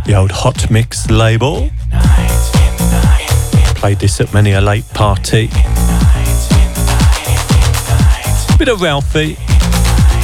the old Hot Mix label. Played this at many a late party. Bit of Ralphie.